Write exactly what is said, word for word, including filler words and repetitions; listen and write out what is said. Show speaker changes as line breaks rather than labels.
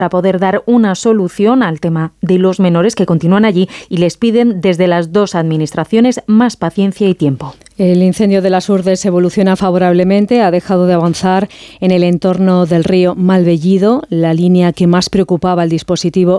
para poder dar una solución al tema de los menores que continúan allí y les piden desde las dos administraciones más paciencia y tiempo.
El incendio de las Urdes evoluciona favorablemente, ha dejado de avanzar en el entorno del río Malvellido, la línea que más preocupaba al dispositivo